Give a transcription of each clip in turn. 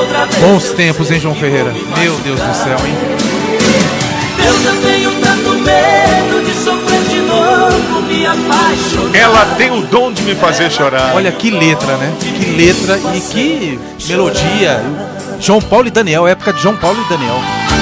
Bons tempos, hein, João Ferreira? Meu Deus do céu, hein? Deus, eu tenho tanto medo de sofrer de novo, me apaixonar. Ela tem o dom de me fazer chorar. Olha que letra, né? Que letra e que melodia. João Paulo e Daniel, época de João Paulo e Daniel.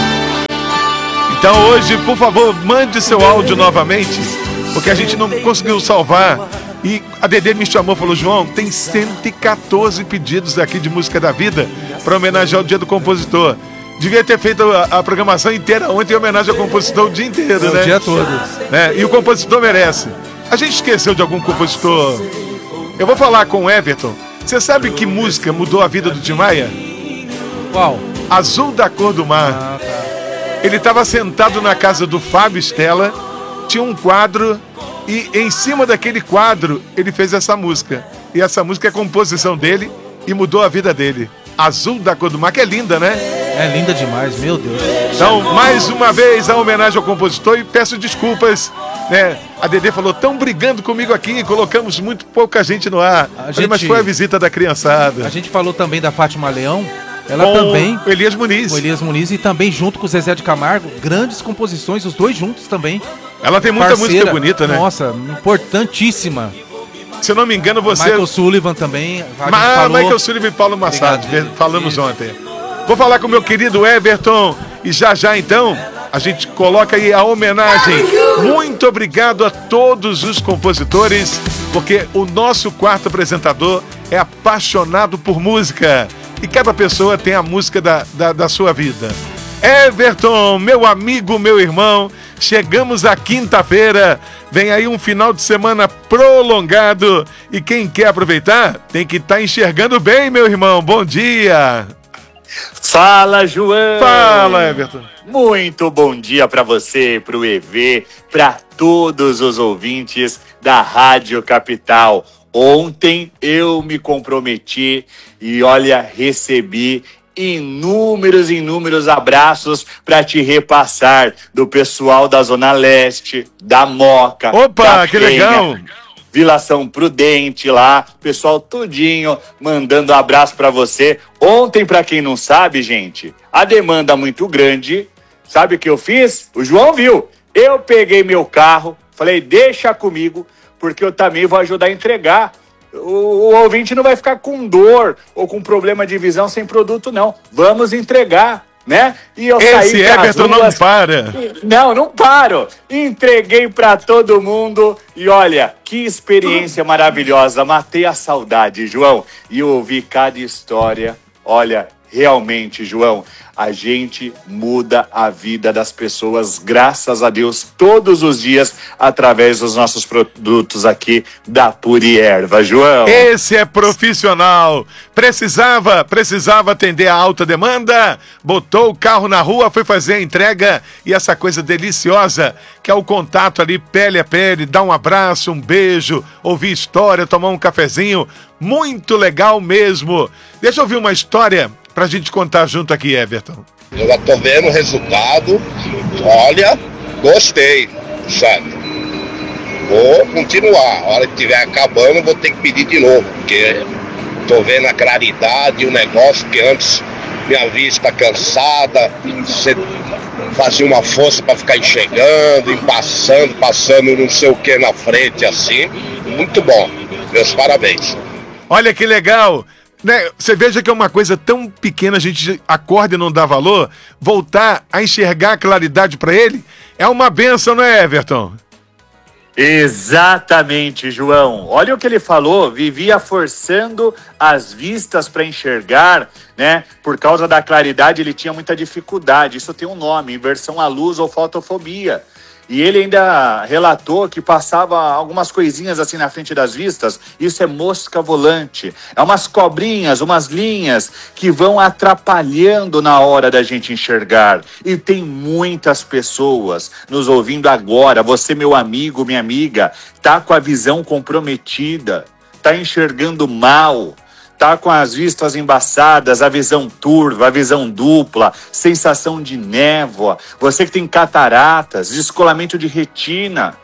Então hoje, por favor, mande seu áudio novamente, porque a gente não conseguiu salvar. E a Dedê me chamou e falou: João, tem 114 pedidos aqui de música da vida para homenagear o dia do compositor. Devia ter feito a programação inteira ontem em homenagem ao compositor o dia inteiro, né? O dia todo. E o compositor merece. A gente esqueceu de algum compositor. Eu vou falar com o Everton. Você sabe que música mudou a vida do Tim Maia? Qual? Azul da Cor do Mar. Ah, tá. Ele estava sentado na casa do Fábio Stella, tinha um quadro e em cima daquele quadro ele fez essa música. E essa música é composição dele e mudou a vida dele. Azul da Cor do Mar, que é linda, né? É linda demais, meu Deus. Então, mais uma vez, a homenagem ao compositor e peço desculpas, né? A Dedê falou, estão brigando comigo aqui, colocamos muito pouca gente no ar. Mas foi a visita da criançada. A gente falou também da Fátima Leão. Ela com também. O Elias Muniz. O Elias Muniz e também junto com o Zezé de Camargo. Grandes composições, os dois juntos também. Ela tem muita música bonita, né? Nossa, importantíssima. Se eu não me engano, você... Michael Sullivan também. Michael Sullivan e Paulo Massad. Falamos ontem. Vou falar com o meu querido Everton. E já então, a gente coloca aí a homenagem. Muito obrigado a todos os compositores, porque o nosso quarto apresentador é apaixonado por música. E cada pessoa tem a música da sua vida. Everton, meu amigo, meu irmão, chegamos à quinta-feira. Vem aí um final de semana prolongado. E quem quer aproveitar, tem que estar enxergando bem, meu irmão. Bom dia. Fala, João. Fala, Everton. Muito bom dia para você, para o EV, para todos os ouvintes da Rádio Capital. Ontem eu me comprometi e, olha, recebi inúmeros abraços para te repassar do pessoal da Zona Leste, da Moca. Opa, da que Penha, legal! Vila São Prudente lá, pessoal tudinho mandando abraço para você. Ontem, para quem não sabe, gente, a demanda muito grande. Sabe o que eu fiz? O João viu. Eu peguei meu carro, falei, deixa comigo, porque eu também vou ajudar a entregar. O ouvinte não vai ficar com dor ou com problema de visão sem produto, não. Vamos entregar, né? E eu Esse saí Everton não para. Não paro. Entreguei pra todo mundo e olha, que experiência maravilhosa. Matei a saudade, João. E ouvi cada história. Olha, realmente, João, a gente muda a vida das pessoas, graças a Deus, todos os dias, através dos nossos produtos aqui da Puri Erva, João. Esse é profissional. Precisava atender a alta demanda, botou o carro na rua, foi fazer a entrega e essa coisa deliciosa, que é o contato ali, pele a pele, dar um abraço, um beijo, ouvir história, tomar um cafezinho, muito legal mesmo. Deixa eu ouvir uma história pra gente contar junto aqui, Everton. Eu já tô vendo o resultado. Olha, gostei, sabe? Vou continuar. A hora que estiver acabando, vou ter que pedir de novo, porque tô vendo a claridade, o negócio que antes minha vista cansada, você fazia uma força para ficar enxergando, passando não sei o que na frente assim. Muito bom. Meus parabéns. Olha que legal. Né? Você veja que é uma coisa tão pequena, a gente acorda e não dá valor, voltar a enxergar a claridade para ele é uma bênção, não é, Everton? Exatamente, João. Olha o que ele falou, vivia forçando as vistas para enxergar, né? Por causa da claridade ele tinha muita dificuldade. Isso tem um nome, inversão à luz ou fotofobia. E ele ainda relatou que passava algumas coisinhas assim na frente das vistas. Isso é mosca volante. É umas cobrinhas, umas linhas que vão atrapalhando na hora da gente enxergar. E tem muitas pessoas nos ouvindo agora. Você, meu amigo, minha amiga, tá com a visão comprometida, tá enxergando mal, tá com as vistas embaçadas, a visão turva, a visão dupla, sensação de névoa, você que tem cataratas, descolamento de retina,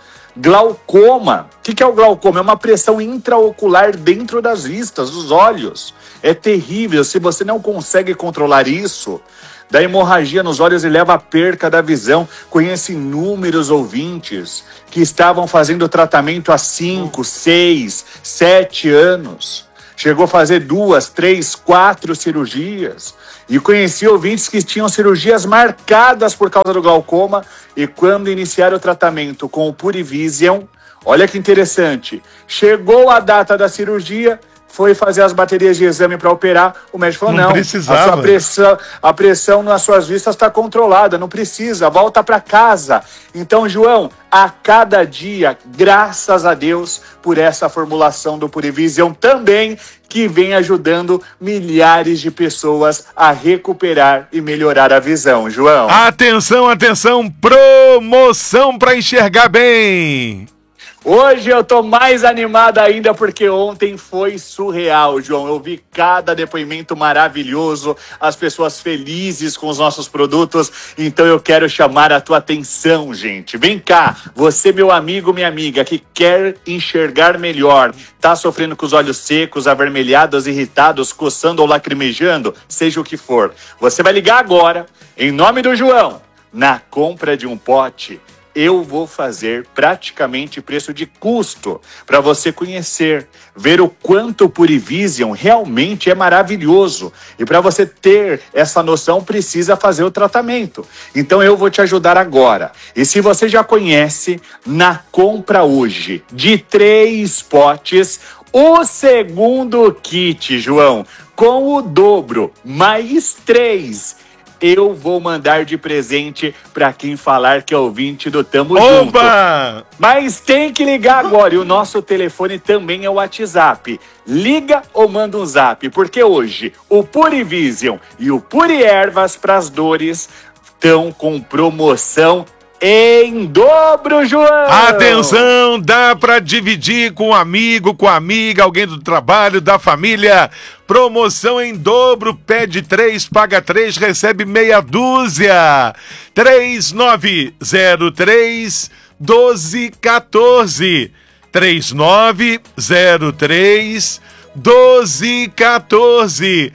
glaucoma. O que é o glaucoma? É uma pressão intraocular dentro das vistas, dos olhos. É terrível. Se você não consegue controlar isso, da hemorragia nos olhos e leva à perca da visão. Conheço inúmeros ouvintes que estavam fazendo tratamento há 5, 6, 7 anos. Chegou a fazer 2, 3, 4 cirurgias. E conheci ouvintes que tinham cirurgias marcadas por causa do glaucoma. E quando iniciaram o tratamento com o Purivision, olha que interessante, chegou a data da cirurgia, foi fazer as baterias de exame para operar, o médico falou, não precisava. a pressão nas suas vistas está controlada, não precisa, volta para casa. Então, João, a cada dia, graças a Deus por essa formulação do Purivision também, que vem ajudando milhares de pessoas a recuperar e melhorar a visão, João. Atenção, atenção, promoção para enxergar bem. Hoje eu tô mais animado ainda porque ontem foi surreal, João. Eu vi cada depoimento maravilhoso, as pessoas felizes com os nossos produtos. Então eu quero chamar a tua atenção, gente. Vem cá, você, meu amigo, minha amiga, que quer enxergar melhor, tá sofrendo com os olhos secos, avermelhados, irritados, coçando ou lacrimejando, seja o que for. Você vai ligar agora, em nome do João, na compra de um pote. Eu vou fazer praticamente preço de custo para você conhecer, ver o quanto o Purivision realmente é maravilhoso. E para você ter essa noção, precisa fazer o tratamento. Então eu vou te ajudar agora. E se você já conhece, na compra hoje de 3 potes, o segundo kit, João, com o dobro, mais 3. Eu vou mandar de presente para quem falar que é ouvinte do Tamo Junto. Mas tem que ligar agora. E o nosso telefone também é o WhatsApp. Liga ou manda um zap, porque hoje o Purivision e o Puri Ervas para as dores estão com promoção em dobro, João! Atenção, dá para dividir com um amigo, com amiga, alguém do trabalho, da família. Promoção em dobro, pede 3, paga 3, recebe meia dúzia. 3903 1214. 3903 1214.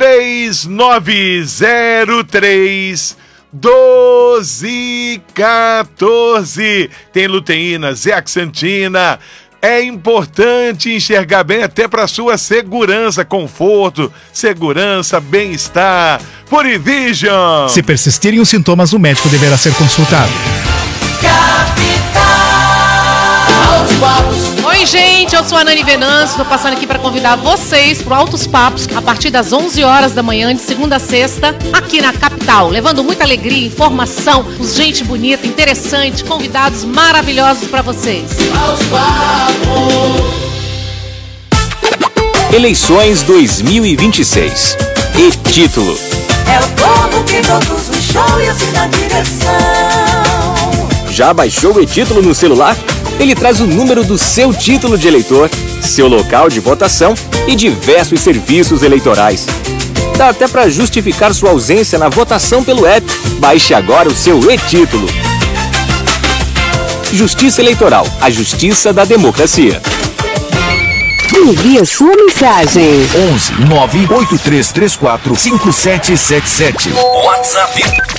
3903 1214. Tem luteína, zeaxantina. É importante enxergar bem até para sua segurança, conforto, segurança, bem-estar. Purivision. Se persistirem os sintomas, o médico deverá ser consultado. Oi, gente, eu sou a Nani Venâncio, estou passando aqui para convidar vocês para o Altos Papos, a partir das 11 horas da manhã, de segunda a sexta, aqui na capital, levando muita alegria, informação, gente bonita, interessante, convidados maravilhosos para vocês. Altos Papos. Eleições 2026. E título: é o povo que produz o show e assina a direção. Já baixou o e-título no celular? Ele traz o número do seu título de eleitor, seu local de votação e diversos serviços eleitorais. Dá até para justificar sua ausência na votação pelo app. Baixe agora o seu e-título. Justiça Eleitoral, a justiça da democracia. Envie a sua mensagem. 11 98334 5777. WhatsApp